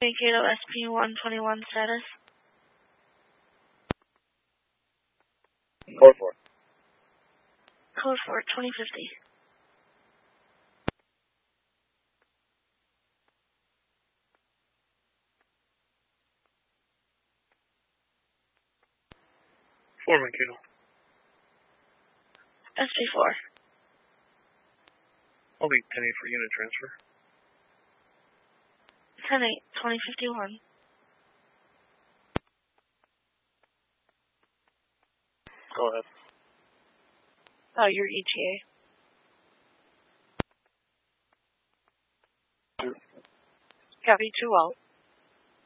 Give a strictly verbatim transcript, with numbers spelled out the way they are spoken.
Mankato S P one twenty-one status. Code four. Code four, twenty fifty. Four Mankato. S P four. I'll be ten eight for unit transfer. ten eight, twenty fifty-one. Go ahead. Oh, your E T A. Two. Copy, two out.